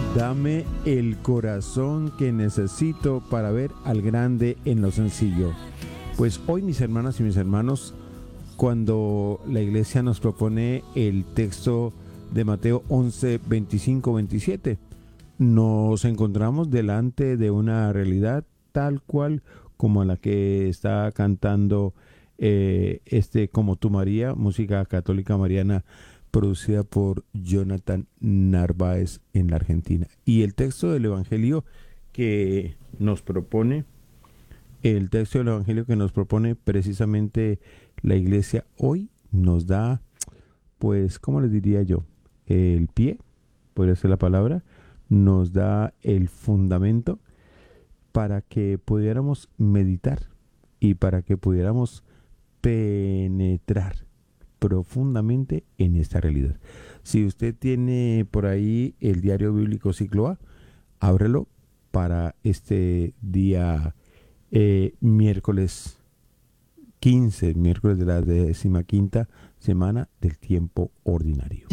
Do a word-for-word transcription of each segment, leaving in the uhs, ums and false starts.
Dame el corazón que necesito para ver al grande en lo sencillo. Pues hoy, mis hermanas y mis hermanos, cuando la iglesia nos propone el texto de Mateo once, veinticinco, veintisiete, nos encontramos delante de una realidad tal cual como la que está cantando eh, este Como tú María, música católica mariana producida por Jonathan Narváez en la Argentina. Y el texto del Evangelio que nos propone, el texto del Evangelio que nos propone precisamente la iglesia hoy nos da, pues, ¿cómo les diría yo? El pie, podría ser la palabra, nos da el fundamento para que pudiéramos meditar y para que pudiéramos penetrar profundamente en esta realidad. Si usted tiene por ahí el diario bíblico Ciclo A, ábrelo para este día eh, miércoles quince, miércoles de la décima quinta semana del tiempo ordinario.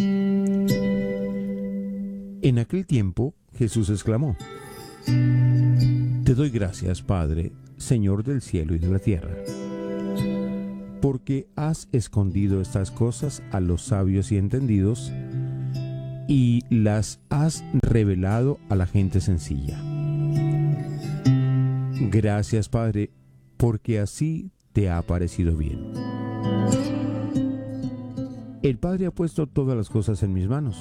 En aquel tiempo Jesús exclamó: Te doy gracias, Padre, Señor del cielo y de la tierra, porque has escondido estas cosas a los sabios y entendidos y las has revelado a la gente sencilla. Gracias, Padre, porque así te ha parecido bien. El Padre ha puesto todas las cosas en mis manos.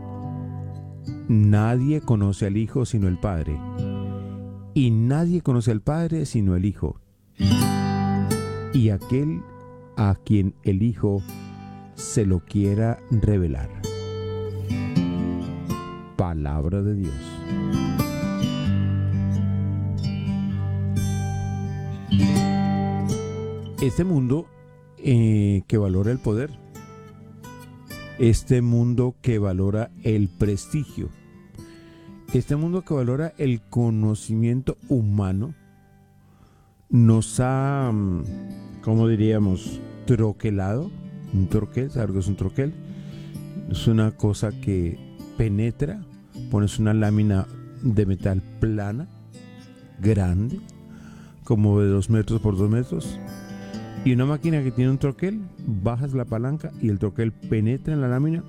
Nadie conoce al Hijo sino el Padre, y nadie conoce al Padre sino el Hijo, y aquel a quien el Hijo se lo quiera revelar. Palabra de Dios. Este mundo eh, que valora el poder, este mundo que valora el prestigio, este mundo que valora el conocimiento humano, nos ha, ¿cómo diríamos?, troquelado. Un troquel, ¿sabes lo que es un troquel? Es una cosa que penetra, pones una lámina de metal plana, grande, como de dos metros por dos metros, y una máquina que tiene un troquel, bajas la palanca y el troquel penetra en la lámina,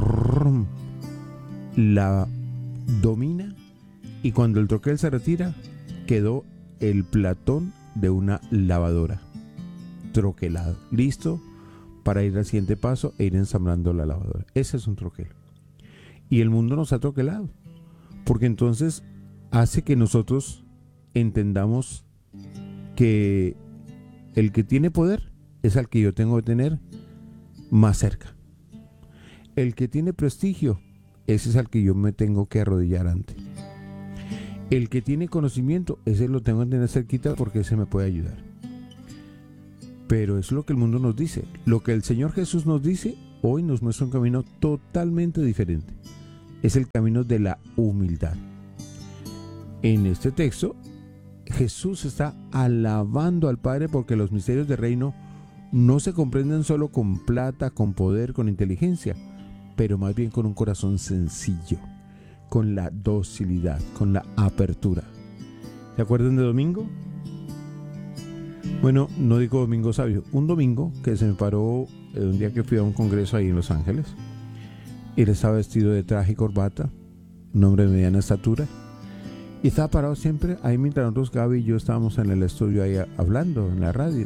la domina, y cuando el troquel se retira, quedó el platón de una lavadora troquelado, listo para ir al siguiente paso e ir ensamblando la lavadora. Ese es un troquel. Y el mundo nos ha troquelado, porque entonces hace que nosotros entendamos que el que tiene poder es al que yo tengo que tener más cerca. El que tiene prestigio, ese es al que yo me tengo que arrodillar ante. El que tiene conocimiento, ese lo tengo que tener cerquita porque ese me puede ayudar. Pero es lo que el mundo nos dice. Lo que el Señor Jesús nos dice, hoy nos muestra un camino totalmente diferente. Es el camino de la humildad. En este texto, Jesús está alabando al Padre porque los misterios del reino no se comprenden solo con plata, con poder, con inteligencia, pero más bien con un corazón sencillo, con la docilidad, con la apertura. ¿Se acuerdan de domingo? Bueno, no digo domingo sabio, un domingo que se me paró eh, un día que fui a un congreso ahí en Los Ángeles. Él estaba vestido de traje y corbata, un hombre de mediana estatura, y estaba parado siempre ahí mientras nosotros, Gaby y yo, estábamos en el estudio ahí hablando en la radio.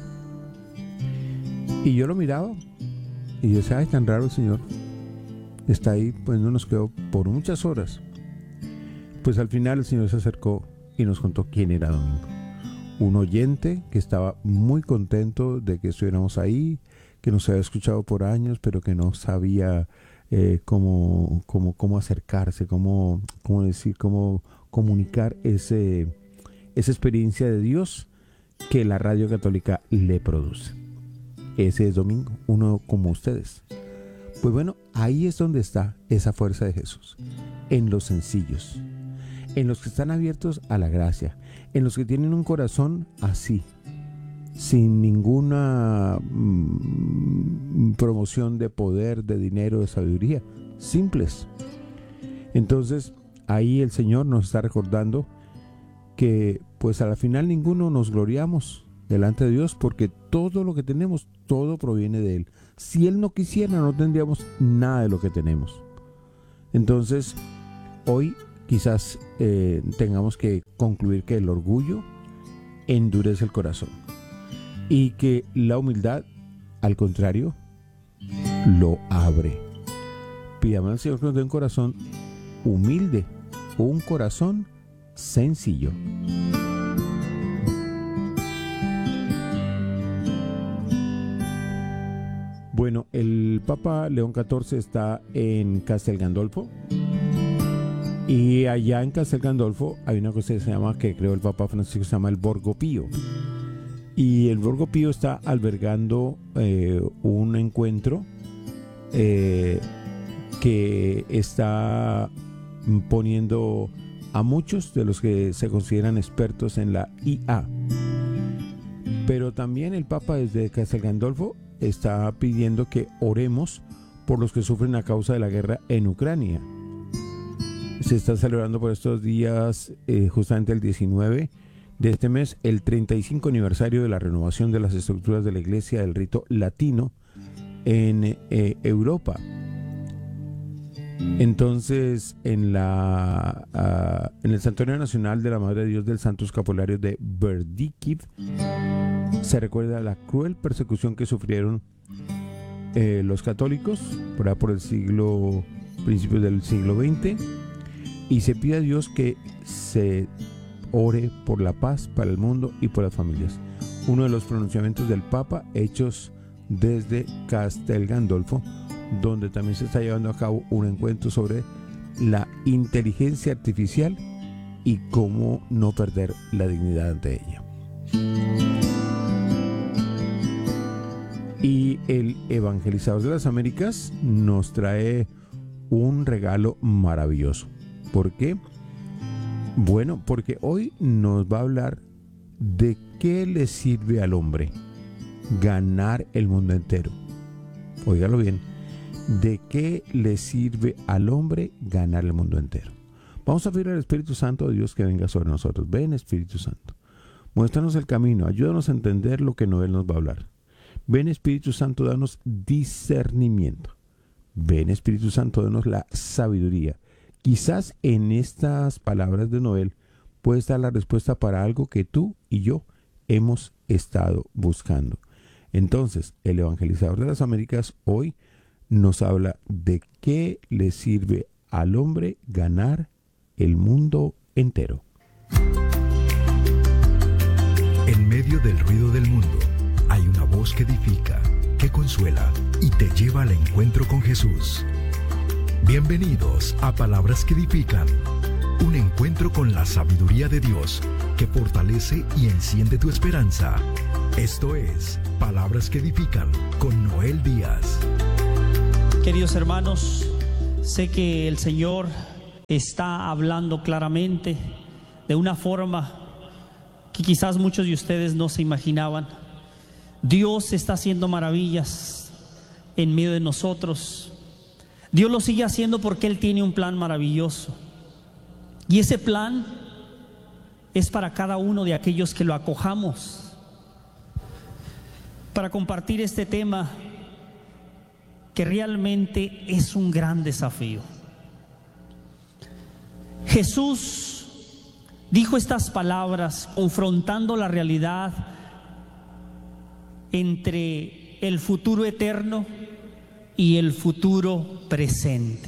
Y yo lo miraba y yo decía, ay, tan raro el Señor. Está ahí, pues no nos quedó por muchas horas. Pues al final el Señor se acercó y nos contó quién era Domingo. Un oyente que estaba muy contento de que estuviéramos ahí, que nos había escuchado por años, pero que no sabía eh, cómo, cómo, cómo acercarse, cómo, cómo decir, cómo comunicar ese, esa experiencia de Dios que la radio católica le produce. Ese es Domingo, uno como ustedes. Pues bueno, ahí es donde está esa fuerza de Jesús, en los sencillos, en los que están abiertos a la gracia, en los que tienen un corazón así, sin ninguna mm, promoción de poder, de dinero, de sabiduría, simples. Entonces, ahí el Señor nos está recordando que pues a la final ninguno nos gloriamos delante de Dios, porque todo lo que tenemos, todo proviene de Él. Si Él no quisiera, no tendríamos nada de lo que tenemos. Entonces, hoy quizás eh, tengamos que concluir que el orgullo endurece el corazón y que la humildad, al contrario, lo abre. Pidamos al Señor que nos dé un corazón humilde, un corazón sencillo. Bueno, el Papa León catorce está en Castel Gandolfo, y allá en Castel Gandolfo hay una cosa que se llama, que creó el Papa Francisco, se llama el Borgo Pío, y el Borgo Pío está albergando eh, un encuentro eh, que está poniendo a muchos de los que se consideran expertos en la I A. Pero también el Papa desde Castel Gandolfo está pidiendo que oremos por los que sufren a causa de la guerra en Ucrania. Se está celebrando por estos días, eh, justamente el diecinueve de este mes, el treinta y cinco aniversario de la renovación de las estructuras de la Iglesia del rito latino en eh, Europa. Entonces, en la uh, en el Santuario Nacional de la Madre de Dios del Santo Escapulario de Berdikiv se recuerda la cruel persecución que sufrieron eh, los católicos por, por el siglo, principios del siglo veinte, y se pide a Dios que se ore por la paz para el mundo y por las familias. Uno de los pronunciamientos del Papa, hechos desde Castel Gandolfo, donde también se está llevando a cabo un encuentro sobre la inteligencia artificial y cómo no perder la dignidad ante ella. Y el Evangelizador de las Américas nos trae un regalo maravilloso. ¿Por qué? Bueno, porque hoy nos va a hablar de qué le sirve al hombre ganar el mundo entero. Óigalo bien. ¿De qué le sirve al hombre ganar el mundo entero? Vamos a pedir al Espíritu Santo de Dios que venga sobre nosotros. Ven, Espíritu Santo. Muéstranos el camino. Ayúdanos a entender lo que Noel nos va a hablar. Ven, Espíritu Santo, danos discernimiento. Ven, Espíritu Santo, danos la sabiduría. Quizás en estas palabras de Noel puede estar la respuesta para algo que tú y yo hemos estado buscando. Entonces, el Evangelizador de las Américas hoy nos habla de qué le sirve al hombre ganar el mundo entero. En medio del ruido del mundo hay una voz que edifica, que consuela y te lleva al encuentro con Jesús. Bienvenidos a Palabras que Edifican, un encuentro con la sabiduría de Dios que fortalece y enciende tu esperanza. Esto es Palabras que Edifican con Noel Díaz. Queridos hermanos, sé que el Señor está hablando claramente de una forma que quizás muchos de ustedes no se imaginaban. Dios está haciendo maravillas en medio de nosotros. Dios lo sigue haciendo porque Él tiene un plan maravilloso. Y ese plan es para cada uno de aquellos que lo acojamos. Para compartir este tema que realmente es un gran desafío. Jesús dijo estas palabras confrontando la realidad entre el futuro eterno y el futuro presente.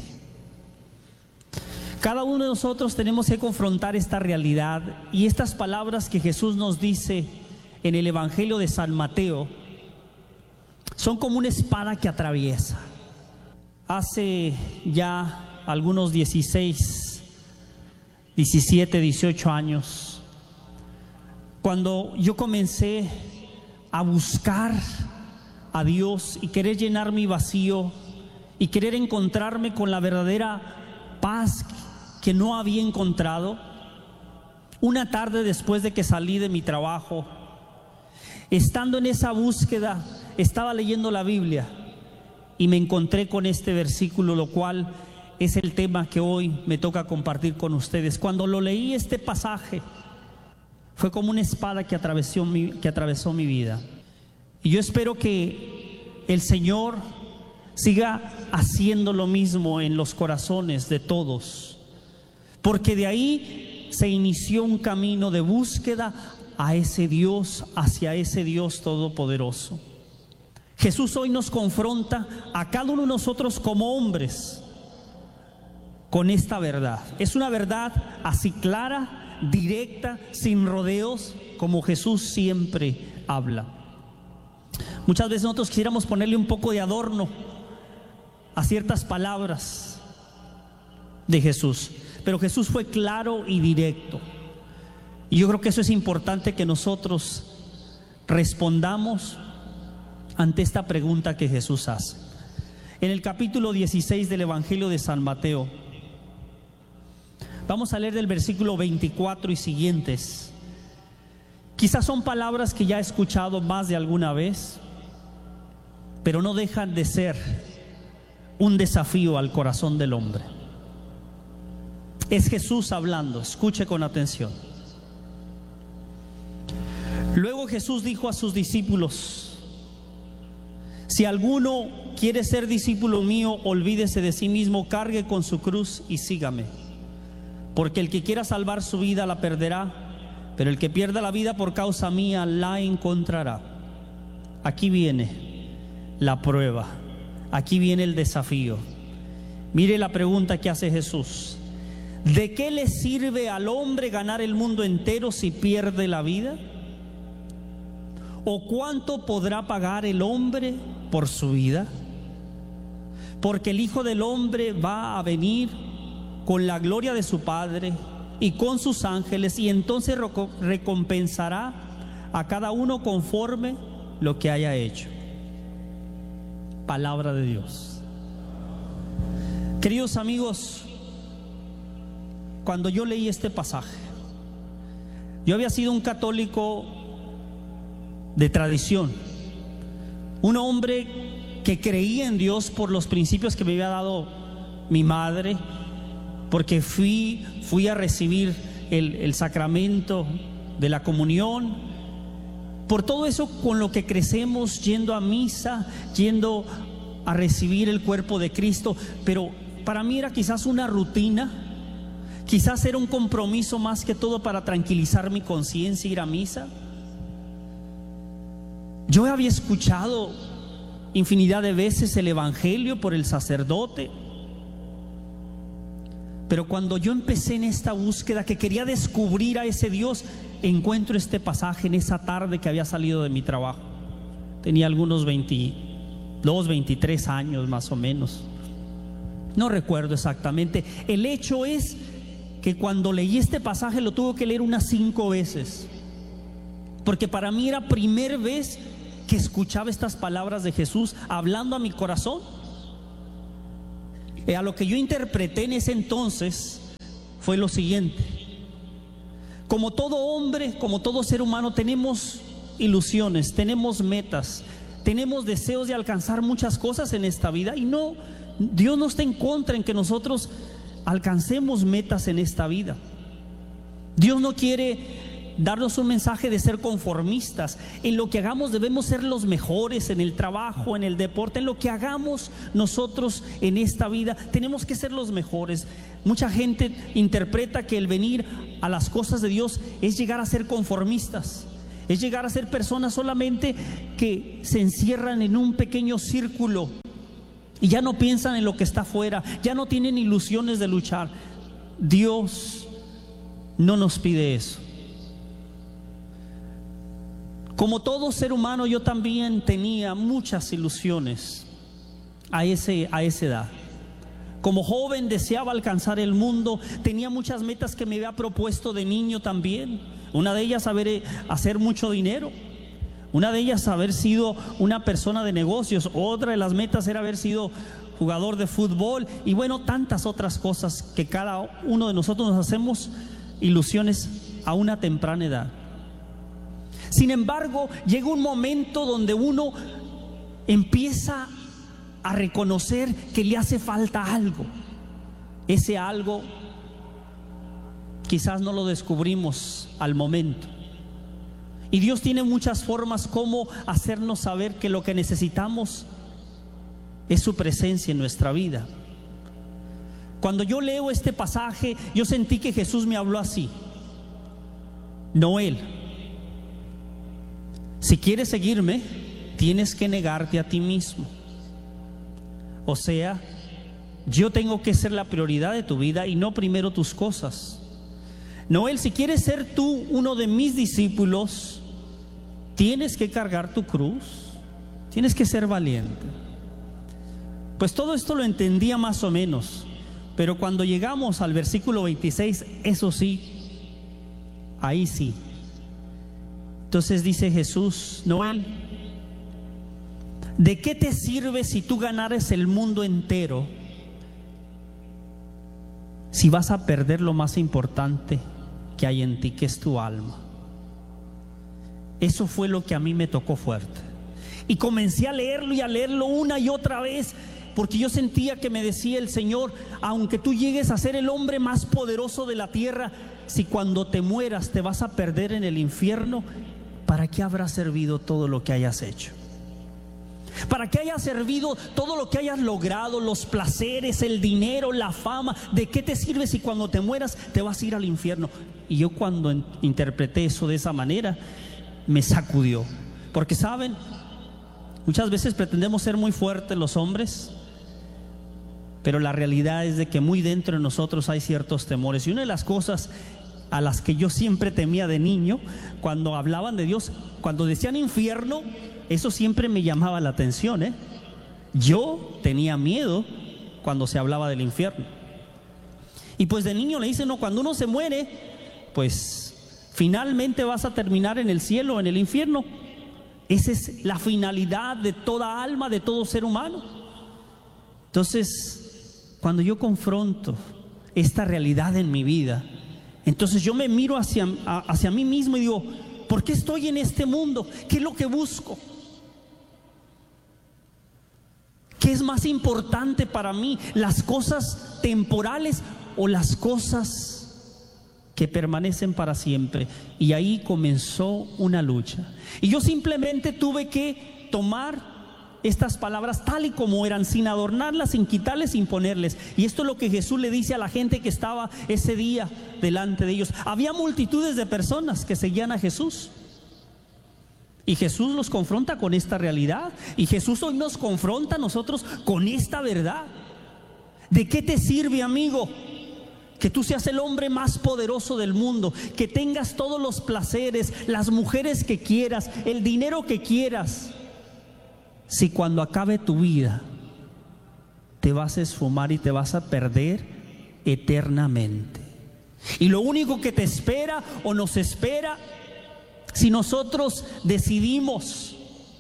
Cada uno de nosotros tenemos que confrontar esta realidad, y estas palabras que Jesús nos dice en el Evangelio de San Mateo son como una espada que atraviesa. Hace ya algunos dieciséis, diecisiete, dieciocho años, cuando yo comencé a buscar a Dios y querer llenar mi vacío y querer encontrarme con la verdadera paz que no había encontrado, una tarde después de que salí de mi trabajo, estando en esa búsqueda, estaba leyendo la Biblia y me encontré con este versículo, lo cual es el tema que hoy me toca compartir con ustedes. Cuando lo leí este pasaje, fue como una espada que atravesó mi, que atravesó mi vida. Y yo espero que el Señor siga haciendo lo mismo en los corazones de todos, porque de ahí se inició un camino de búsqueda a ese Dios, hacia ese Dios todopoderoso. Jesús hoy nos confronta a cada uno de nosotros como hombres con esta verdad. Es una verdad así clara, directa, sin rodeos, como Jesús siempre habla. Muchas veces nosotros quisiéramos ponerle un poco de adorno a ciertas palabras de Jesús, pero Jesús fue claro y directo. Y yo creo que eso es importante, que nosotros respondamos ante esta pregunta que Jesús hace. En el capítulo dieciséis del Evangelio de San Mateo, vamos a leer del versículo veinticuatro y siguientes. Quizás son palabras que ya he escuchado más de alguna vez, pero no dejan de ser un desafío al corazón del hombre. Es Jesús hablando, escuche con atención. Luego Jesús dijo a sus discípulos: si alguno quiere ser discípulo mío, olvídese de sí mismo, cargue con su cruz y sígame. Porque el que quiera salvar su vida la perderá, pero el que pierda la vida por causa mía la encontrará. Aquí viene la prueba, aquí viene el desafío. Mire la pregunta que hace Jesús: ¿de qué le sirve al hombre ganar el mundo entero si pierde la vida? ¿O cuánto podrá pagar el hombre por su vida? Porque el Hijo del Hombre va a venir con la gloria de su Padre y con sus ángeles, y entonces recompensará a cada uno conforme lo que haya hecho. Palabra de Dios. Queridos amigos, cuando yo leí este pasaje, yo había sido un católico de tradición, un hombre que creía en Dios por los principios que me había dado mi madre, porque fui, fui a recibir el, el sacramento de la comunión, por todo eso con lo que crecemos, yendo a misa, yendo a recibir el cuerpo de Cristo. Pero para mí era quizás una rutina, quizás era un compromiso más que todo para tranquilizar mi conciencia, ir a misa. Yo había escuchado infinidad de veces el Evangelio por el sacerdote, pero cuando yo empecé en esta búsqueda, que quería descubrir a ese Dios, encuentro este pasaje en esa tarde que había salido de mi trabajo. Tenía algunos veintidós, veintitrés años más o menos, no recuerdo exactamente. El hecho es que cuando leí este pasaje lo tuve que leer unas cinco veces, porque para mí era primera vez que escuchaba estas palabras de Jesús hablando a mi corazón. A lo que yo interpreté en ese entonces fue lo siguiente: como todo hombre, como todo ser humano, tenemos ilusiones, tenemos metas, tenemos deseos de alcanzar muchas cosas en esta vida, y no, Dios no está en contra en que nosotros alcancemos metas en esta vida. Dios no quiere darnos un mensaje de ser conformistas. En lo que hagamos debemos ser los mejores, en el trabajo, en el deporte, en lo que hagamos nosotros en esta vida tenemos que ser los mejores. Mucha gente interpreta que el venir a las cosas de Dios es llegar a ser conformistas, es llegar a ser personas solamente que se encierran en un pequeño círculo y ya no piensan en lo que está afuera, ya no tienen ilusiones de luchar. Dios no nos pide eso. Como todo ser humano, yo también tenía muchas ilusiones a, ese, a esa edad. Como joven deseaba alcanzar el mundo, tenía muchas metas que me había propuesto de niño también. Una de ellas, saber hacer mucho dinero. Una de ellas, haber sido una persona de negocios. Otra de las metas era haber sido jugador de fútbol. Y bueno, tantas otras cosas que cada uno de nosotros nos hacemos ilusiones a una temprana edad. Sin embargo, llega un momento donde uno empieza a reconocer que le hace falta algo, ese algo quizás no lo descubrimos al momento. Y Dios tiene muchas formas como hacernos saber que lo que necesitamos es su presencia en nuestra vida. Cuando yo leo este pasaje, yo sentí que Jesús me habló así: Noel, si quieres seguirme, tienes que negarte a ti mismo. O sea, yo tengo que ser la prioridad de tu vida y no primero tus cosas. Noel, si quieres ser tú uno de mis discípulos, tienes que cargar tu cruz, tienes que ser valiente. Pues todo esto lo entendía más o menos, pero cuando llegamos al versículo veintiséis, eso sí, ahí sí. Entonces dice Jesús: Noel, ¿de qué te sirve si tú ganares el mundo entero si vas a perder lo más importante que hay en ti, que es tu alma? Eso fue lo que a mí me tocó fuerte. Y comencé a leerlo y a leerlo una y otra vez, porque yo sentía que me decía el Señor: aunque tú llegues a ser el hombre más poderoso de la tierra, si cuando te mueras te vas a perder en el infierno, ¿para qué habrá servido todo lo que hayas hecho? ¿Para qué haya servido todo lo que hayas logrado, los placeres, el dinero, la fama? ¿De qué te sirve si cuando te mueras te vas a ir al infierno? Y yo, cuando en, interpreté eso de esa manera, me sacudió. Porque saben, muchas veces pretendemos ser muy fuertes los hombres, pero la realidad es de que muy dentro de nosotros hay ciertos temores. Y una de las cosas a las que yo siempre temía de niño, cuando hablaban de Dios, cuando decían infierno, eso siempre me llamaba la atención, ¿eh? Yo tenía miedo cuando se hablaba del infierno. Y pues de niño le dicen: no, cuando uno se muere, pues finalmente vas a terminar en el cielo o en el infierno. Esa es la finalidad de toda alma, de todo ser humano. Entonces, cuando yo confronto esta realidad en mi vida, entonces yo me miro hacia, hacia mí mismo y digo: ¿por qué estoy en este mundo? ¿Qué es lo que busco? ¿Qué es más importante para mí? ¿Las cosas temporales o las cosas que permanecen para siempre? Y ahí comenzó una lucha. Y yo simplemente tuve que tomar estas palabras tal y como eran, sin adornarlas, sin quitarles, sin ponerles. Y esto es lo que Jesús le dice a la gente que estaba ese día delante de ellos. Había multitudes de personas que seguían a Jesús, y Jesús los confronta con esta realidad. Y Jesús hoy nos confronta a nosotros con esta verdad. ¿De qué te sirve, amigo, que tú seas el hombre más poderoso del mundo, que tengas todos los placeres, las mujeres que quieras, el dinero que quieras, si cuando acabe tu vida te vas a esfumar y te vas a perder eternamente? Y lo único que te espera o nos espera, si nosotros decidimos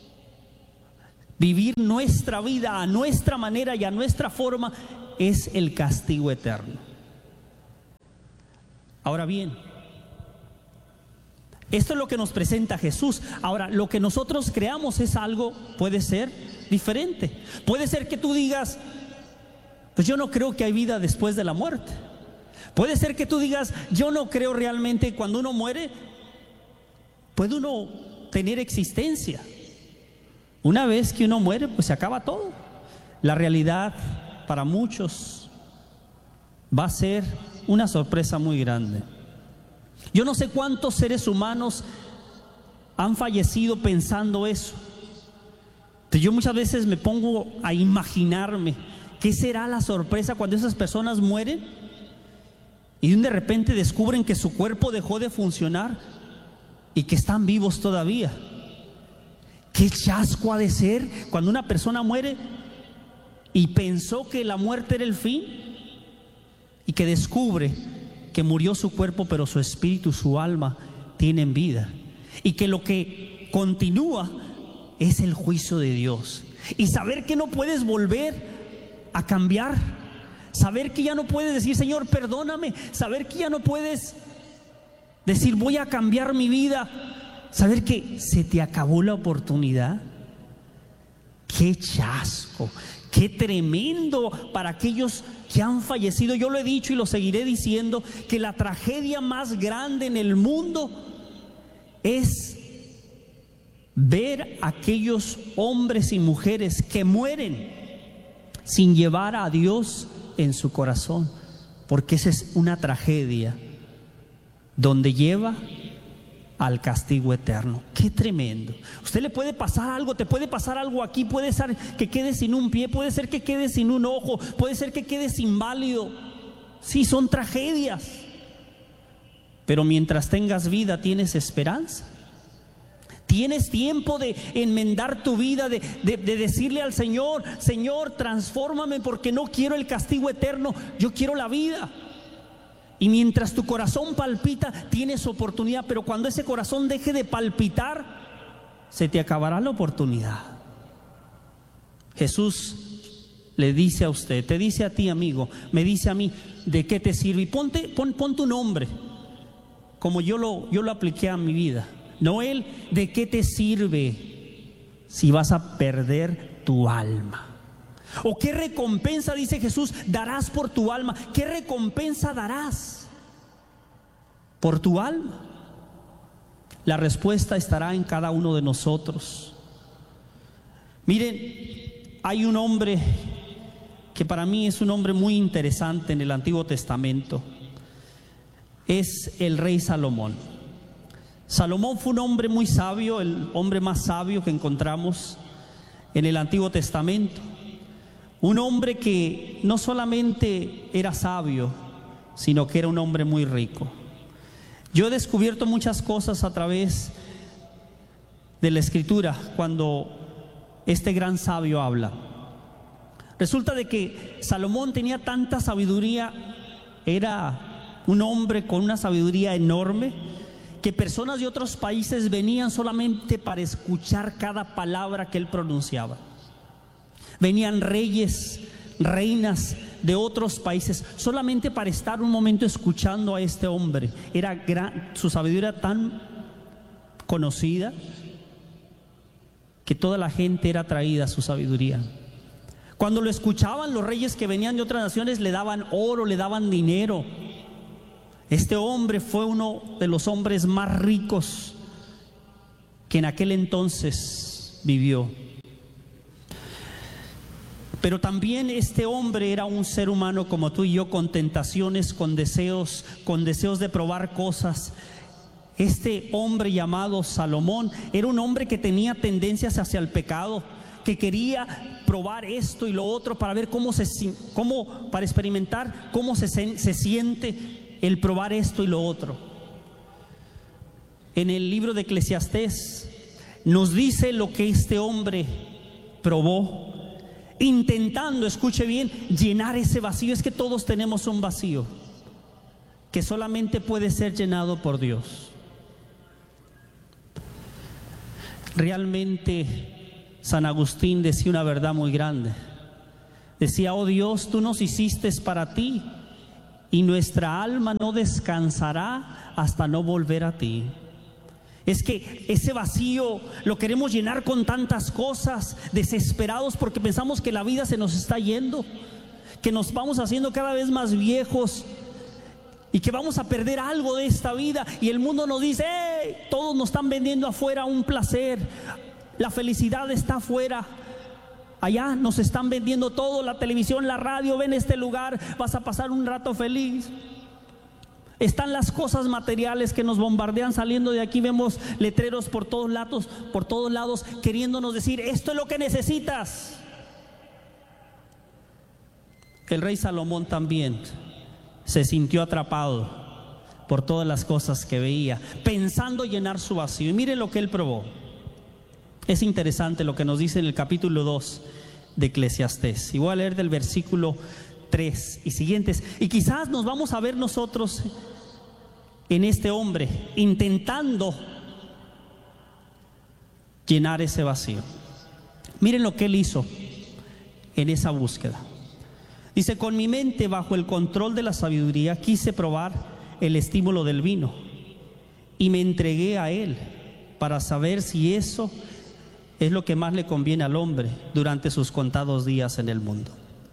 vivir nuestra vida a nuestra manera y a nuestra forma, es el castigo eterno. Ahora bien, esto es lo que nos presenta Jesús. Ahora, lo que nosotros creamos es algo, puede ser diferente. Puede ser que tú digas: pues yo no creo que hay vida después de la muerte. Puede ser que tú digas: yo no creo realmente cuando uno muere puede uno tener existencia. Una vez que uno muere, pues se acaba todo. La realidad para muchos va a ser una sorpresa muy grande. Yo no sé cuántos seres humanos han fallecido pensando eso. Entonces yo muchas veces me pongo a imaginarme qué será la sorpresa cuando esas personas mueren y de repente descubren que su cuerpo dejó de funcionar y que están vivos todavía. Qué chasco ha de ser cuando una persona muere y pensó que la muerte era el fin, y que descubre que murió su cuerpo, pero su espíritu, su alma tienen vida, y que lo que continúa es el juicio de Dios. Y saber que no puedes volver a cambiar, saber que ya no puedes decir: Señor, perdóname, saber que ya no puedes decir: voy a cambiar mi vida, saber que se te acabó la oportunidad. Qué chasco, Qué tremendo para aquellos que han fallecido. Yo lo he dicho y lo seguiré diciendo, que la tragedia más grande en el mundo es ver a aquellos hombres y mujeres que mueren sin llevar a Dios en su corazón, porque esa es una tragedia donde lleva al castigo eterno. Qué tremendo. Usted le puede pasar algo, te puede pasar algo aquí, puede ser que quede sin un pie, puede ser que quede sin un ojo, puede ser que quedes inválido. Sí, son tragedias, pero mientras tengas vida tienes esperanza. Tienes tiempo de enmendar tu vida, de, de, de decirle al Señor: Señor, transfórmame, porque no quiero el castigo eterno, yo quiero la vida. Y mientras tu corazón palpita, tienes oportunidad, pero cuando ese corazón deje de palpitar, se te acabará la oportunidad. Jesús le dice a usted, te dice a ti, amigo, me dice a mí: ¿de qué te sirve? Y ponte, pon, pon tu nombre, como yo lo, yo lo apliqué a mi vida. No él, ¿de qué te sirve si vas a perder tu alma? ¿O qué recompensa, dice Jesús, darás por tu alma? ¿Qué recompensa darás por tu alma? La respuesta estará en cada uno de nosotros. Miren, hay un hombre que para mí es un hombre muy interesante en el Antiguo Testamento. Es el rey Salomón. Salomón fue un hombre muy sabio, el hombre más sabio que encontramos en el Antiguo Testamento. Un hombre que no solamente era sabio, sino que era un hombre muy rico. Yo he descubierto muchas cosas a través de la Escritura cuando este gran sabio habla. Resulta de que Salomón tenía tanta sabiduría, era un hombre con una sabiduría enorme, que personas de otros países venían solamente para escuchar cada palabra que él pronunciaba. Venían reyes, reinas de otros países solamente para estar un momento escuchando a este hombre. Era gran, su sabiduría era tan conocida que toda la gente era atraída a su sabiduría. Cuando lo escuchaban, los reyes que venían de otras naciones le daban oro, le daban dinero. Este hombre fue uno de los hombres más ricos que en aquel entonces vivió. Pero también este hombre era un ser humano como tú y yo, con tentaciones, con deseos, con deseos de probar cosas. Este hombre llamado Salomón era un hombre que tenía tendencias hacia el pecado, que quería probar esto y lo otro para ver cómo se, cómo, para experimentar cómo se, se siente el probar esto y lo otro. En el libro de Eclesiastés nos dice lo que este hombre probó, intentando, escuche bien, llenar ese vacío. Es que todos tenemos un vacío que solamente puede ser llenado por Dios. Realmente San Agustín decía una verdad muy grande. Decía: oh Dios, tú nos hiciste para ti, y nuestra alma no descansará hasta no volver a ti. Es que ese vacío lo queremos llenar con tantas cosas, desesperados porque pensamos que la vida se nos está yendo, que nos vamos haciendo cada vez más viejos y que vamos a perder algo de esta vida. Y el mundo nos dice: hey, todos nos están vendiendo afuera un placer, la felicidad está afuera. Allá nos están vendiendo todo, la televisión, la radio, ven este lugar, vas a pasar un rato feliz. Están las cosas materiales que nos bombardean. Saliendo de aquí vemos letreros por todos lados, por todos lados, queriéndonos decir: esto es lo que necesitas. El rey Salomón también se sintió atrapado por todas las cosas que veía, pensando llenar su vacío. Y miren lo que él probó. Es interesante lo que nos dice en el capítulo dos de Eclesiastés. Y voy a leer del versículo tres y siguientes. Y quizás nos vamos a ver nosotros en este hombre intentando llenar ese vacío. Miren lo que él hizo en esa búsqueda. Dice: con mi mente bajo el control de la sabiduría quise probar el estímulo del vino y me entregué a él para saber si eso es lo que más le conviene al hombre durante sus contados días en el mundo.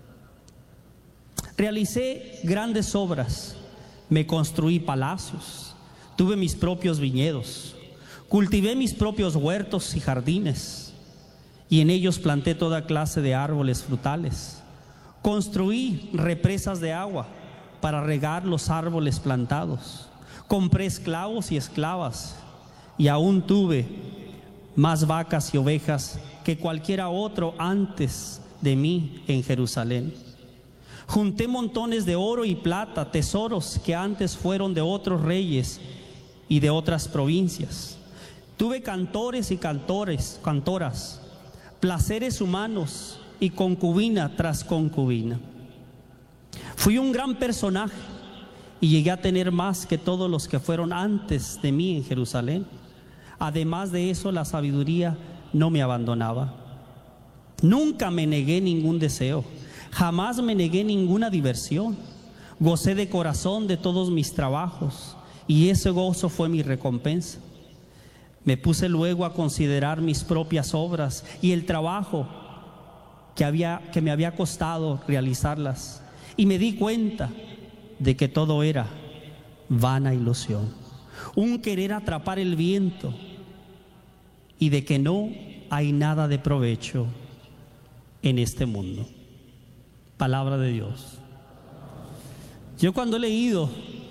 Realicé grandes obras, me construí palacios, tuve mis propios viñedos, cultivé mis propios huertos y jardines, y en ellos planté toda clase de árboles frutales. Construí represas de agua para regar los árboles plantados. Compré esclavos y esclavas, y aún tuve más vacas y ovejas que cualquiera otro antes de mí en Jerusalén. Junté montones de oro y plata, tesoros que antes fueron de otros reyes y de otras provincias. Tuve cantores y cantores, cantoras, placeres humanos y concubina tras concubina. Fui un gran personaje y llegué a tener más que todos los que fueron antes de mí en Jerusalén. Además de eso, la sabiduría no me abandonaba. Nunca me negué ningún deseo, jamás me negué ninguna diversión. Gocé de corazón de todos mis trabajos, y ese gozo fue mi recompensa. Me puse luego a considerar mis propias obras y el trabajo que, había, que me había costado realizarlas, y me di cuenta de que todo era vana ilusión, un querer atrapar el viento, y de que no hay nada de provecho en este mundo. Palabra de Dios. Yo cuando he leído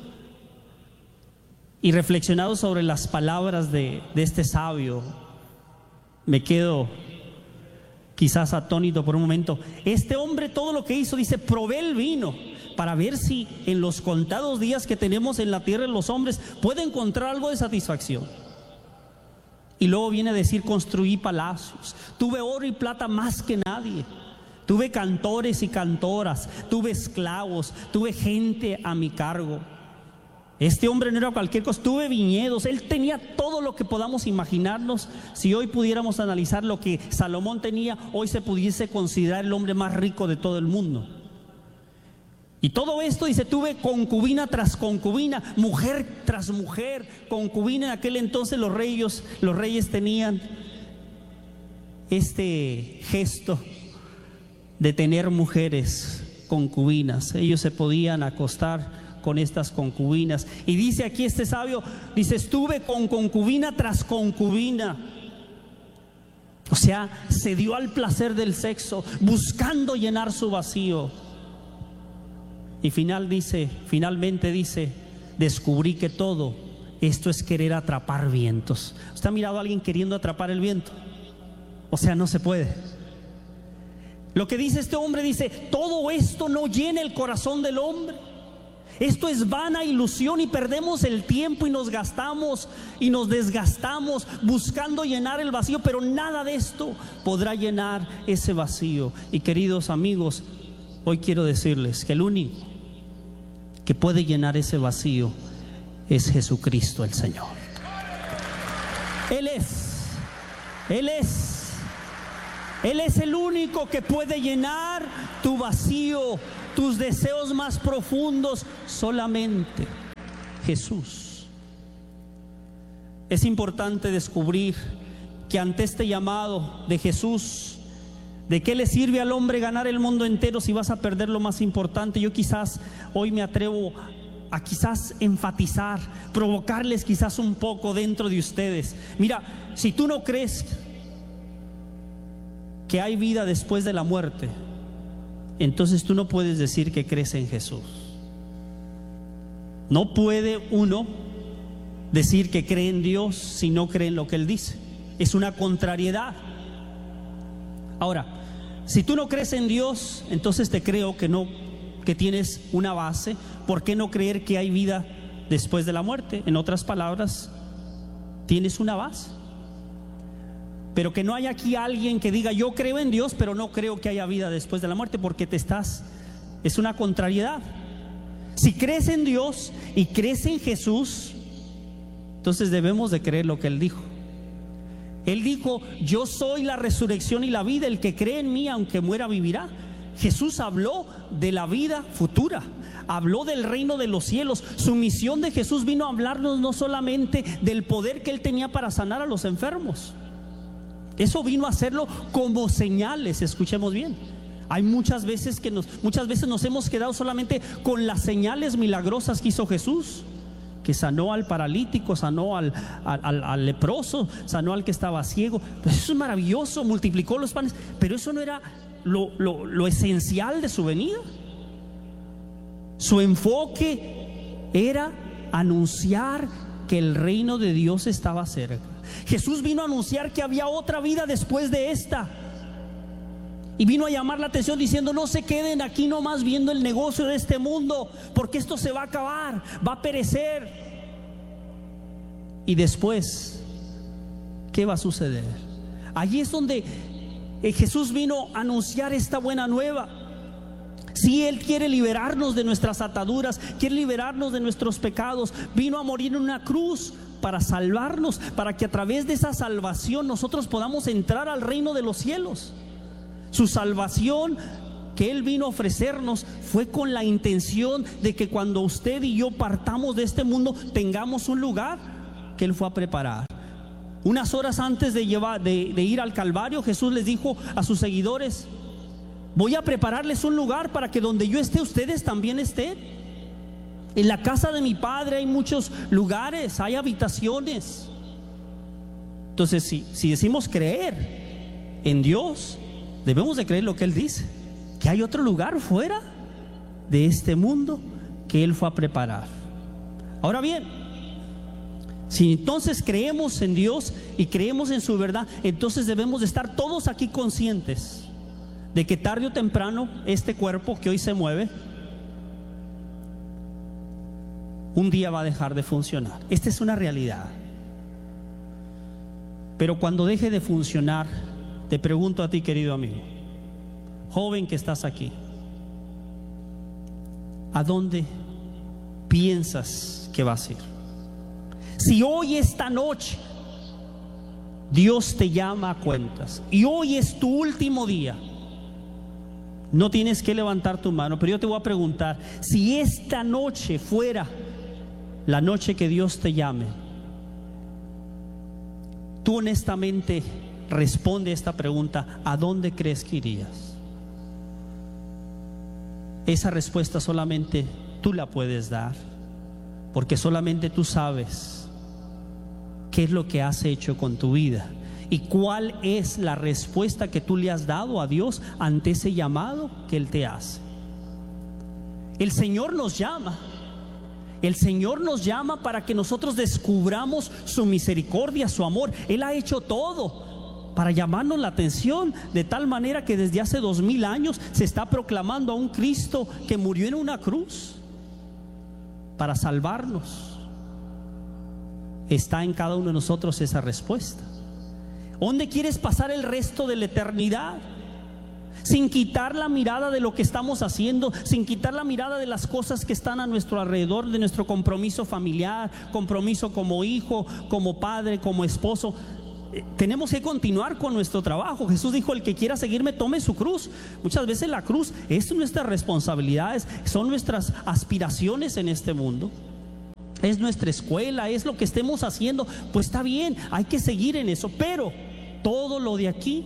y reflexionado sobre las palabras de, de este sabio, me quedo quizás atónito por un momento. Este hombre, todo lo que hizo, dice, probé el vino para ver si en los contados días que tenemos en la tierra los hombres puede encontrar algo de satisfacción. Y luego viene a decir, construí palacios, tuve oro y plata más que nadie, tuve cantores y cantoras, tuve esclavos, tuve gente a mi cargo. Este hombre no era cualquier cosa, tuve viñedos, él tenía todo lo que podamos imaginarnos. Si hoy pudiéramos analizar lo que Salomón tenía, hoy se pudiese considerar el hombre más rico de todo el mundo. Y todo esto, dice, tuve concubina tras concubina, mujer tras mujer, concubina. En aquel entonces los reyes, los reyes tenían este gesto de tener mujeres concubinas. Ellos se podían acostar con estas concubinas. Y dice aquí este sabio, dice, estuve con concubina tras concubina. O sea, se dio al placer del sexo, buscando llenar su vacío. Y final dice, finalmente dice, descubrí que todo esto es querer atrapar vientos. ¿Usted ha mirado a alguien queriendo atrapar el viento? O sea, no se puede. Lo que dice este hombre, dice, todo esto no llena el corazón del hombre. Esto es vana ilusión, y perdemos el tiempo y nos gastamos y nos desgastamos buscando llenar el vacío, pero nada de esto podrá llenar ese vacío. Y queridos amigos, hoy quiero decirles que el único que puede llenar ese vacío es Jesucristo el Señor. Él es, Él es, Él es el único que puede llenar tu vacío, tus deseos más profundos, solamente Jesús. Es importante descubrir que ante este llamado de Jesús, ¿de qué le sirve al hombre ganar el mundo entero si vas a perder lo más importante? Yo quizás hoy me atrevo a quizás enfatizar, provocarles quizás un poco dentro de ustedes. Mira, si tú no crees que hay vida después de la muerte, entonces tú no puedes decir que crees en Jesús. No puede uno decir que cree en Dios si no cree en lo que Él dice. Es una contrariedad. Ahora, si tú no crees en Dios, entonces te creo que no, que tienes una base. ¿Por qué no creer que hay vida después de la muerte? En otras palabras, tienes una base. Pero que no haya aquí alguien que diga, yo creo en Dios, pero no creo que haya vida después de la muerte, porque te estás, es una contrariedad. Si crees en Dios y crees en Jesús, entonces debemos de creer lo que Él dijo. Él dijo, yo soy la resurrección y la vida, el que cree en mí, aunque muera, vivirá. Jesús habló de la vida futura, habló del reino de los cielos. Su misión de Jesús vino a hablarnos no solamente del poder que Él tenía para sanar a los enfermos, Eso vino a hacerlo como señales. Escuchemos bien. Hay muchas veces que nos, muchas veces nos hemos quedado solamente con las señales milagrosas que hizo Jesús, que sanó al paralítico, sanó al, al, al, al leproso, sanó al que estaba ciego. Pues eso es maravilloso, multiplicó los panes, pero eso no era lo, lo, lo esencial de su venida. Su enfoque era anunciar que el reino de Dios estaba cerca. Jesús vino a anunciar que había otra vida después de esta, y vino a llamar la atención diciendo: no se queden aquí nomás viendo el negocio de este mundo, porque esto se va a acabar, va a perecer. Y después, ¿qué va a suceder? Allí es donde Jesús vino a anunciar esta buena nueva. Si Él quiere liberarnos de nuestras ataduras, quiere liberarnos de nuestros pecados, vino a morir en una cruz para salvarnos, para que a través de esa salvación nosotros podamos entrar al reino de los cielos. Su salvación que Él vino a ofrecernos fue con la intención de que cuando usted y yo partamos de este mundo tengamos un lugar que Él fue a preparar. Unas horas antes de, llevar, de, de ir al Calvario, Jesús les dijo a sus seguidores: voy a prepararles un lugar para que donde yo esté, ustedes también estén. En la casa de mi Padre hay muchos lugares, hay habitaciones. Entonces, si, si decimos creer en Dios, debemos de creer lo que Él dice, que hay otro lugar fuera de este mundo que Él fue a preparar. Ahora bien, si entonces creemos en Dios y creemos en su verdad, entonces debemos de estar todos aquí conscientes de que tarde o temprano este cuerpo que hoy se mueve, un día va a dejar de funcionar. Esta es una realidad. Pero cuando deje de funcionar, te pregunto a ti, querido amigo, joven que estás aquí, ¿a dónde piensas que vas a ir? Si hoy, esta noche, Dios te llama a cuentas y hoy es tu último día, no tienes que levantar tu mano, pero yo te voy a preguntar: si esta noche fuera la noche que Dios te llame, tú honestamente responde esta pregunta: ¿a dónde crees que irías? Esa respuesta solamente tú la puedes dar, porque solamente tú sabes qué es lo que has hecho con tu vida y cuál es la respuesta que tú le has dado a Dios ante ese llamado que Él te hace. El Señor nos llama. El Señor nos llama para que nosotros descubramos su misericordia, su amor. Él ha hecho todo para llamarnos la atención, de tal manera que desde hace dos mil años se está proclamando a un Cristo que murió en una cruz para salvarnos. Está en cada uno de nosotros esa respuesta. ¿Dónde quieres pasar el resto de la eternidad? Sin quitar la mirada de lo que estamos haciendo, sin quitar la mirada de las cosas que están a nuestro alrededor, de nuestro compromiso familiar, compromiso como hijo, como padre, como esposo. Eh, tenemos que continuar con nuestro trabajo. Jesús dijo: el que quiera seguirme, tome su cruz. Muchas veces la cruz es nuestras responsabilidades, son nuestras aspiraciones en este mundo, es nuestra escuela, es lo que estemos haciendo. Pues está bien, hay que seguir en eso, pero todo lo de aquí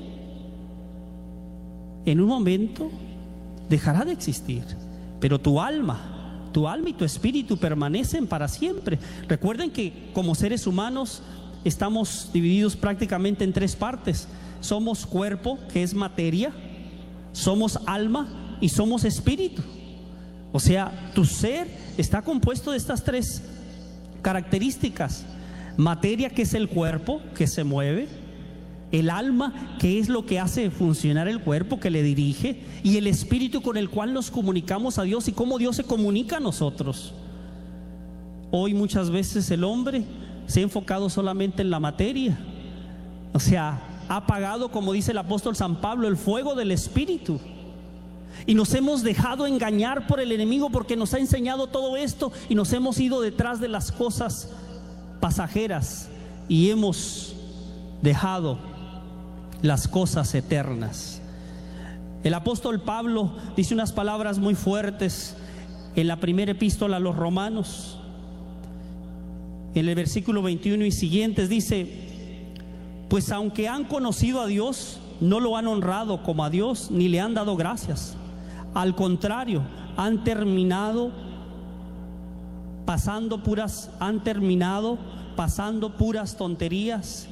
en un momento dejará de existir, pero tu alma, tu alma y tu espíritu permanecen para siempre. Recuerden que como seres humanos estamos divididos prácticamente en tres partes. Somos cuerpo, que es materia, somos alma y somos espíritu. O sea, tu ser está compuesto de estas tres características: materia, que es el cuerpo que se mueve; el alma, que es lo que hace funcionar el cuerpo, que le dirige; y el espíritu, con el cual nos comunicamos a Dios y cómo Dios se comunica a nosotros. Hoy muchas veces el hombre se ha enfocado solamente en la materia, o sea, ha apagado, como dice el apóstol San Pablo, el fuego del espíritu, y nos hemos dejado engañar por el enemigo, porque nos ha enseñado todo esto y nos hemos ido detrás de las cosas pasajeras y hemos dejado las cosas eternas. El apóstol Pablo dice unas palabras muy fuertes en la primera epístola a los Romanos, en el versículo veintiuno y siguientes. Dice: Pues aunque han conocido a Dios, no lo han honrado como a Dios, ni le han dado gracias. Al contrario, han terminado pasando puras, han terminado pasando puras tonterías,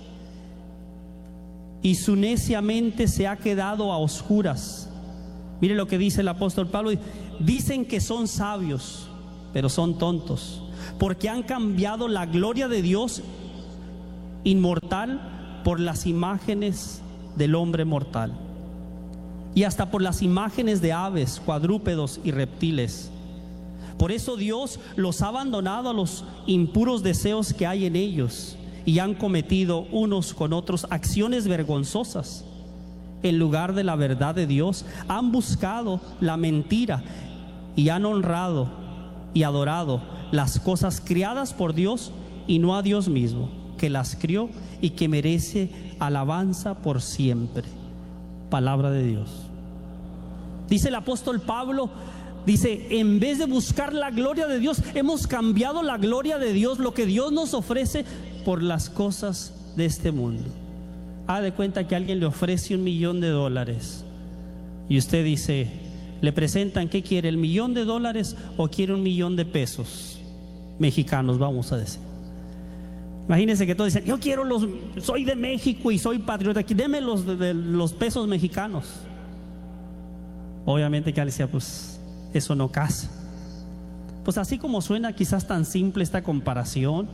y su necia mente se ha quedado a oscuras. Mire lo que dice el apóstol Pablo: dicen que son sabios, pero son tontos, porque han cambiado la gloria de Dios inmortal por las imágenes del hombre mortal, y hasta por las imágenes de aves, cuadrúpedos y reptiles. Por eso Dios los ha abandonado a los impuros deseos que hay en ellos, y han cometido unos con otros acciones vergonzosas. En lugar de la verdad de Dios, han buscado la mentira, y han honrado y adorado las cosas criadas por Dios, y no a Dios mismo, que las crió y que merece alabanza por siempre. Palabra de Dios. Dice el apóstol Pablo, dice, en vez de buscar la gloria de Dios, hemos cambiado la gloria de Dios, lo que Dios nos ofrece, por las cosas de este mundo. Haga de cuenta que alguien le ofrece un millón de dólares y usted dice, le presentan, ¿qué quiere? ¿El millón de dólares o quiere un millón de pesos mexicanos, vamos a decir? Imagínense que todos dicen, yo quiero los, soy de México y soy patriota, aquí, deme los, de, de, los pesos mexicanos. Obviamente que él decía, pues eso no casa. Pues así como suena quizás tan simple esta comparación,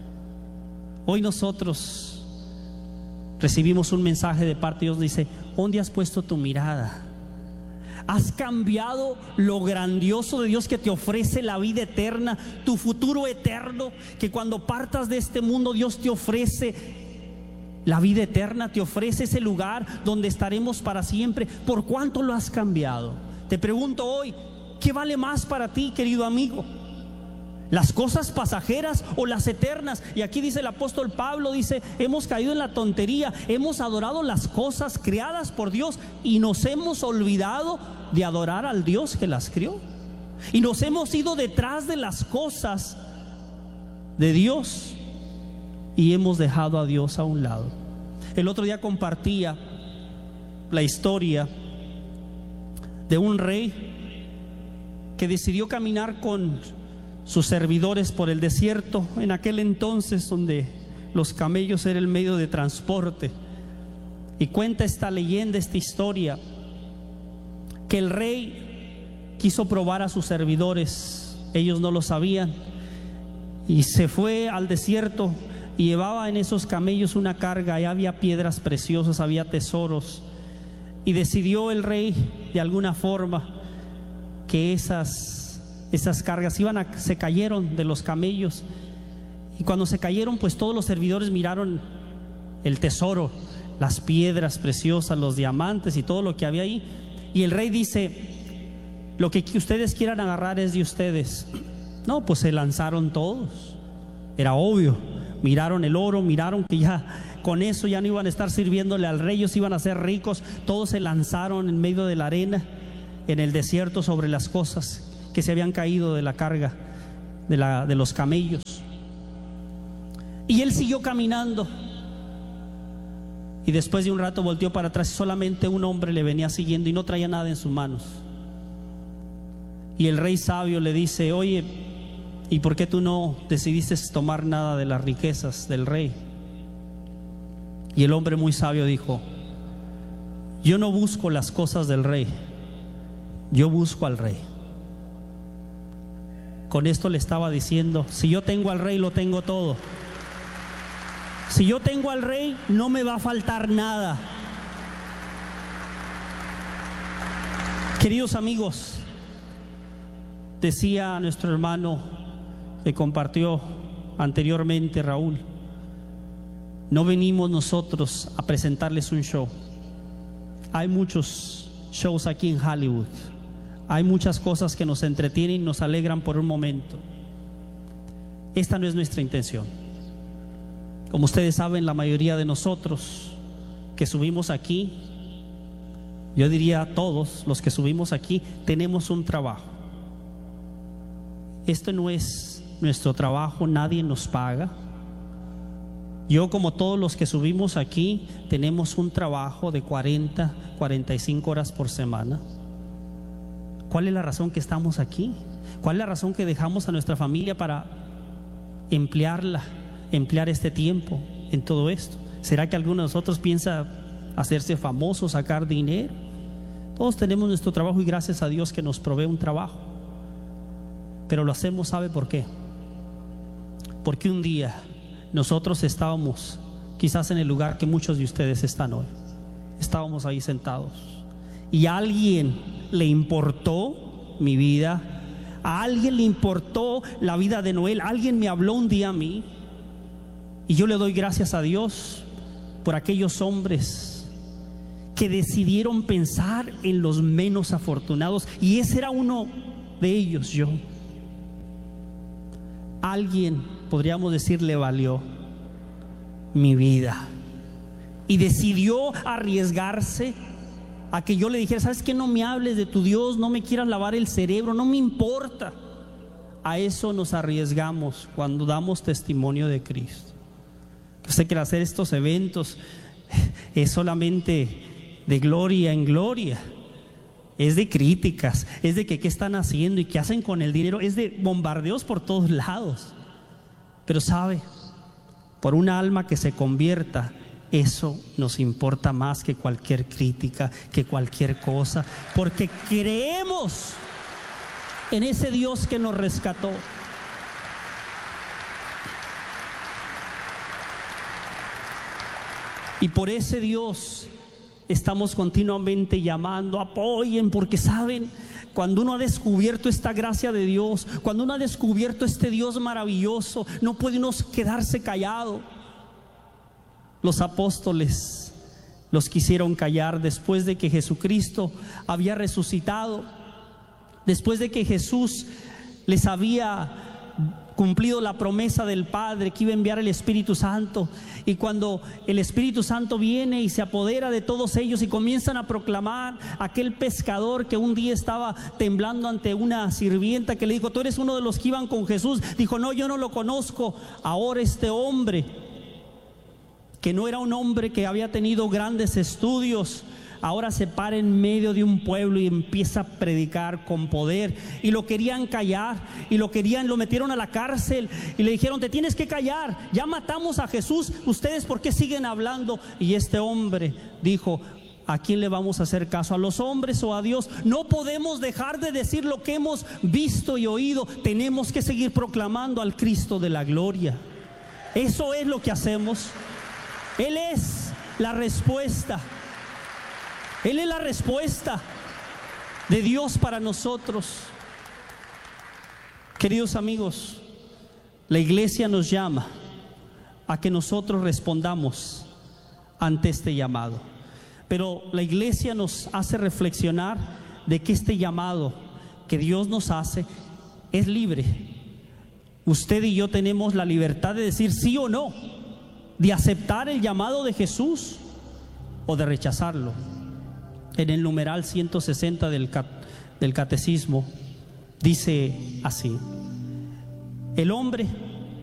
hoy nosotros recibimos un mensaje de parte de Dios, dice, ¿dónde has puesto tu mirada? ¿Has cambiado lo grandioso de Dios que te ofrece la vida eterna, tu futuro eterno? Que cuando partas de este mundo Dios te ofrece la vida eterna, te ofrece ese lugar donde estaremos para siempre. ¿Por cuánto lo has cambiado? Te pregunto hoy, ¿qué vale más para ti, querido amigo? ¿Las cosas pasajeras o las eternas? Y aquí dice el apóstol Pablo, dice, hemos caído en la tontería, hemos adorado las cosas creadas por Dios y nos hemos olvidado de adorar al Dios que las creó. Y nos hemos ido detrás de las cosas de Dios y hemos dejado a Dios a un lado. El otro día compartía la historia de un rey que decidió caminar con sus servidores por el desierto, en aquel entonces donde los camellos eran el medio de transporte. Y cuenta esta leyenda, esta historia, que el rey quiso probar a sus servidores, ellos no lo sabían, y se fue al desierto y llevaba en esos camellos una carga, y había piedras preciosas, había tesoros, y decidió el rey de alguna forma que esas Esas cargas iban a, se cayeron de los camellos, y cuando se cayeron, pues todos los servidores miraron el tesoro, las piedras preciosas, los diamantes y todo lo que había ahí. Y el rey dice, lo que ustedes quieran agarrar es de ustedes. No, pues se lanzaron todos, era obvio. Miraron el oro, miraron que ya con eso ya no iban a estar sirviéndole al rey, ellos iban a ser ricos. Todos se lanzaron en medio de la arena, en el desierto, sobre las cosas que se habían caído de la carga de, la, de los camellos. Y él siguió caminando, y después de un rato volteó para atrás, y solamente un hombre le venía siguiendo y no traía nada en sus manos. Y el rey sabio le dice, oye, ¿y por qué tú no decidiste tomar nada de las riquezas del rey? Y el hombre muy sabio dijo, yo no busco las cosas del rey, yo busco al rey. Con esto le estaba diciendo, si yo tengo al rey, lo tengo todo. Si yo tengo al rey, no me va a faltar nada. Queridos amigos, decía nuestro hermano que compartió anteriormente, Raúl, no venimos nosotros a presentarles un show. Hay muchos shows aquí en Hollywood. Hay muchas cosas que nos entretienen y nos alegran por un momento. Esta no es nuestra intención. Como ustedes saben, la mayoría de nosotros que subimos aquí, yo diría todos los que subimos aquí, tenemos un trabajo. Esto no es nuestro trabajo, nadie nos paga. Yo, como todos los que subimos aquí, tenemos un trabajo de cuarenta, cuarenta y cinco horas por semana. ¿Cuál es la razón que estamos aquí? ¿Cuál es la razón que dejamos a nuestra familia para emplearla, emplear este tiempo en todo esto? ¿Será que alguno de nosotros piensa hacerse famoso, sacar dinero? Todos tenemos nuestro trabajo y gracias a Dios que nos provee un trabajo. Pero lo hacemos, ¿sabe por qué? Porque un día nosotros estábamos quizás en el lugar que muchos de ustedes están hoy. Estábamos ahí sentados y a alguien le importó mi vida, a alguien le importó la vida de Noel, alguien me habló un día a mí y yo le doy gracias a Dios por aquellos hombres que decidieron pensar en los menos afortunados, y ese era uno de ellos, yo. Alguien, podríamos decir, le valió mi vida y decidió arriesgarse a que yo le dijera: ¿sabes qué? No me hables de tu Dios, no me quieras lavar el cerebro, no me importa. A eso nos arriesgamos cuando damos testimonio de Cristo. Yo sé que al hacer estos eventos es solamente de gloria en gloria, es de críticas, es de que qué están haciendo y qué hacen con el dinero, es de bombardeos por todos lados. Pero sabe, por una alma que se convierta, eso nos importa más que cualquier crítica, que cualquier cosa, porque creemos en ese Dios que nos rescató. Y por ese Dios estamos continuamente llamando: apoyen, porque saben, cuando uno ha descubierto esta gracia de Dios, cuando uno ha descubierto este Dios maravilloso, no puede uno quedarse callado. Los apóstoles los quisieron callar después de que Jesucristo había resucitado, después de que Jesús les había cumplido la promesa del Padre que iba a enviar el Espíritu Santo. Y cuando el Espíritu Santo viene y se apodera de todos ellos y comienzan a proclamar, aquel pescador que un día estaba temblando ante una sirvienta que le dijo: tú eres uno de los que iban con Jesús, dijo: no, yo no lo conozco. Ahora este hombre, que no era un hombre que había tenido grandes estudios, ahora se para en medio de un pueblo y empieza a predicar con poder. Y lo querían callar, y lo querían, lo metieron a la cárcel y le dijeron: te tienes que callar, ya matamos a Jesús, ustedes ¿por qué siguen hablando? Y este hombre dijo: ¿a quién le vamos a hacer caso? ¿A los hombres o a Dios? No podemos dejar de decir lo que hemos visto y oído, tenemos que seguir proclamando al Cristo de la gloria. Eso es lo que hacemos. Él es la respuesta. Él es la respuesta de Dios para nosotros. Queridos amigos, la iglesia nos llama a que nosotros respondamos ante este llamado. Pero la iglesia nos hace reflexionar de que este llamado que Dios nos hace es libre. Usted y yo tenemos la libertad de decir sí o no, de aceptar el llamado de Jesús o de rechazarlo. En el numeral ciento sesenta del, del catecismo dice así: el hombre